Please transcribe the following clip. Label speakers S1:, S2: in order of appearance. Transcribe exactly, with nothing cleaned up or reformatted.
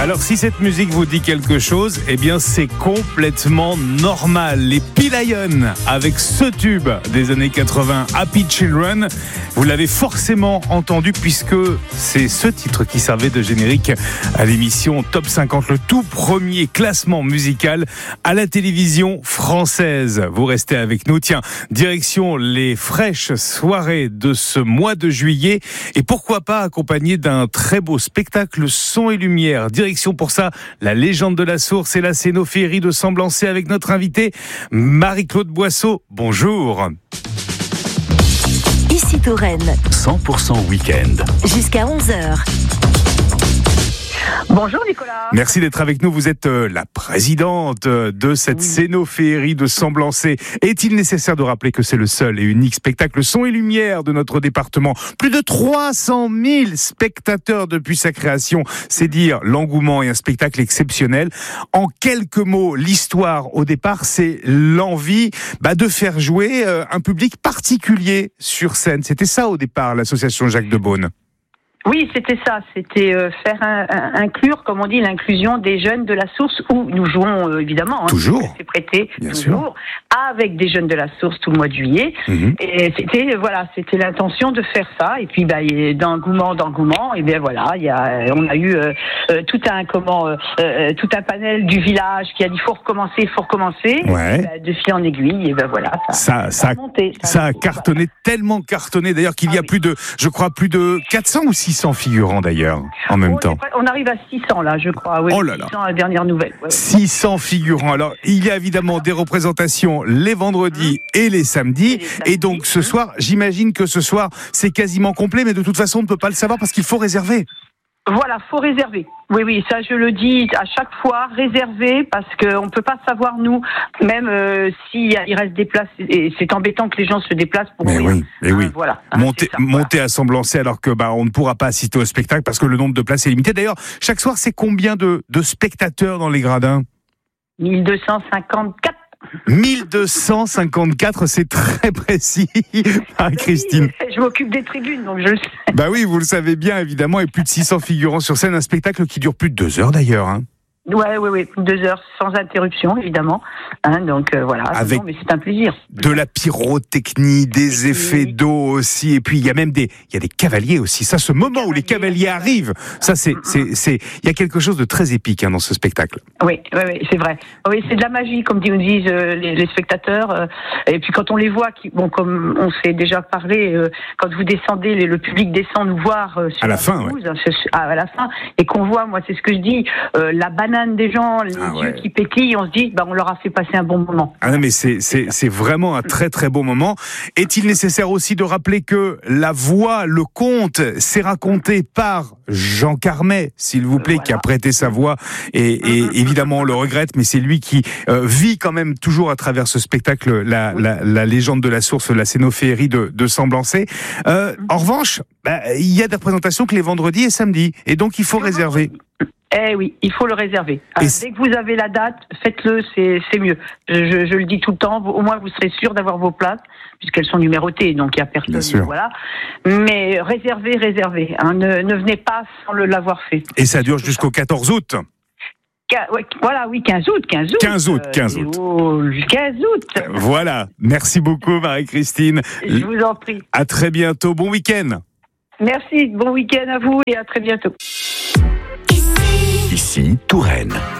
S1: Alors si cette musique vous dit quelque chose, eh bien c'est complètement normal. Les P-Lion avec ce tube des années quatre-vingts, Happy Children, vous l'avez forcément entendu puisque c'est ce titre qui servait de générique à l'émission Top cinquante, le tout premier classement musical à la télévision française. Vous restez avec nous. Tiens, direction les fraîches soirées de ce mois de juillet et pourquoi pas accompagné d'un très beau spectacle son et lumière. Direction pour ça la légende de la Source et la scénophéerie de Semblançay avec notre invitée Marie-Claude Boisseau. Bonjour.
S2: Ici Touraine.
S3: cent pour cent week-end.
S2: Jusqu'à onze heures.
S4: Bonjour Nicolas.
S1: Merci d'être avec nous. Vous êtes euh, la présidente de cette oui. scénophéerie de Semblançay. Est-il nécessaire de rappeler que c'est le seul et unique spectacle son et lumière de notre département? Plus de trois cent mille spectateurs depuis sa création. C'est dire l'engouement et un spectacle exceptionnel. En quelques mots, l'histoire au départ, c'est l'envie bah, de faire jouer euh, un public particulier sur scène. C'était ça au départ, l'association Jacques de Beaune.
S4: Oui, c'était ça. C'était euh, faire un, un, inclure, comme on dit, l'inclusion des jeunes de la Source, où nous jouons euh, évidemment. Hein,
S1: toujours.
S4: C'est prêté
S1: Bien
S4: toujours
S1: sûr.
S4: Avec des jeunes de la Source tout le mois de juillet. Mm-hmm. Et c'était voilà, c'était l'intention de faire ça. Et puis bah, d'engouement, d'engouement. Et bien voilà, il y a, on a eu euh, euh, tout un comment, euh, tout un panel du village qui a dit faut recommencer, faut recommencer.
S1: Ouais.
S4: Et bah, de fil en aiguille. Et ben voilà, ça,
S1: ça, ça,
S4: a monté, ça,
S1: ça a
S4: monté,
S1: cartonné, voilà. Tellement cartonné d'ailleurs qu'il y a ah, oui. plus de, je crois, plus de quatre cents ou six cents figurants d'ailleurs, en même
S4: on
S1: temps.
S4: Pas, on arrive à six cents là, je crois. Oui,
S1: oh là là.
S4: six cents à la dernière nouvelle. Ouais.
S1: six cents figurants. Alors, il y a évidemment des représentations les vendredis mmh. et les samedis. Et, les samedis. Et donc, ce mmh. soir, j'imagine que ce soir, c'est quasiment complet, mais de toute façon, on ne peut pas le savoir parce qu'il faut réserver.
S4: Voilà, faut réserver. Oui, oui, ça je le dis à chaque fois, réserver parce qu'on ne peut pas savoir nous, même euh, s'il il reste des places, et c'est embêtant que les gens se déplacent pour
S1: mais
S4: rien.
S1: Oui, mais
S4: hein,
S1: oui.
S4: Voilà, hein,
S1: monter,
S4: ça,
S1: monter
S4: voilà.
S1: à Semblançay alors que bah on ne pourra pas assister au spectacle parce que le nombre de places est limité. D'ailleurs, chaque soir, c'est combien de, de spectateurs dans les gradins?
S4: mille deux cent cinquante-quatre.
S1: mille deux cent cinquante-quatre, c'est très précis, Marie-Christine.
S4: Oui, je m'occupe des tribunes, donc je le sais.
S1: Bah oui, vous le savez bien, évidemment, et plus de six cents figurants sur scène, un spectacle qui dure plus de deux heures d'ailleurs. Hein.
S4: Ouais, oui, oui, deux heures sans interruption, évidemment. Hein, donc euh, voilà,
S1: avec
S4: non, mais c'est un plaisir.
S1: De la pyrotechnie, des effets d'eau aussi, et puis il y a même des, il y a des cavaliers aussi. Ça, ce moment cavaliers, où les cavaliers arrivent, ça, c'est, c'est, c'est, il y a quelque chose de très épique hein, dans ce spectacle.
S4: Oui, oui, oui, c'est vrai. Oui, c'est de la magie, comme nous disent euh, les, les spectateurs. Euh, et puis quand on les voit, qui, bon, comme on s'est déjà parlé, euh, quand vous descendez, les, le public descend nous voir euh, sur
S1: à la, la fin,
S4: pelouse,
S1: ouais.
S4: hein, à, à la fin, et qu'on voit, moi, c'est ce que je dis, euh, la banane des gens, les
S1: ah,
S4: yeux
S1: ouais.
S4: qui pétillent, on se dit, bah, on leur a fait passer un bon moment.
S1: Ah non, mais c'est, c'est, c'est vraiment un très très beau moment. Est-il nécessaire aussi de rappeler que la voix, le conte, c'est raconté par Jean Carmet, s'il vous plaît, voilà. qui a prêté sa voix, et, et évidemment on le regrette, mais c'est lui qui euh, vit quand même toujours à travers ce spectacle, la, oui. la, la légende de la Source, la scénophéerie de, de Semblançay. Euh, en revanche, bah, il y a des représentations que les vendredis et samedis, et donc il faut réserver.
S4: Eh oui, il faut le réserver. Alors, dès que vous avez la date, faites-le, c'est, c'est mieux. Je, je, je le dis tout le temps, au moins vous serez sûr d'avoir vos places, puisqu'elles sont numérotées, donc il n'y a personne.
S1: Bien sûr.
S4: Voilà. Mais réservez, réservez. Hein, ne, ne venez pas sans le, l'avoir fait.
S1: Et ça dure jusqu'au quatorze août.
S4: Ouais, voilà, oui, quinze août, quinze août.
S1: quinze août, quinze août.
S4: Euh, quinze août.
S1: Voilà. Merci beaucoup, Marie-Christine.
S4: Je vous en prie.
S1: À très bientôt. Bon week-end.
S4: Merci. Bon week-end à vous et à très bientôt.
S3: Ici, Touraine.